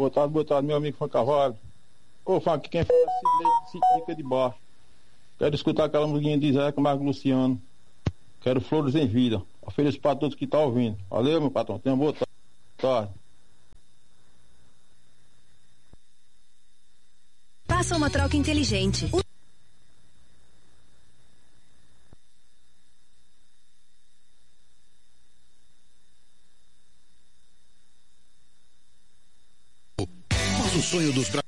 Boa tarde, meu amigo Fã Carvalho. Ô, Fã, aqui quem fala é Sidney de Baixo. Quero escutar aquela musiquinha de Zeca Marco Luciano. Quero flores em vida. Ofereço para todos que estão ouvindo. Valeu, meu patrão. Tenha boa tarde. Faça uma troca inteligente. Mas o sonho dos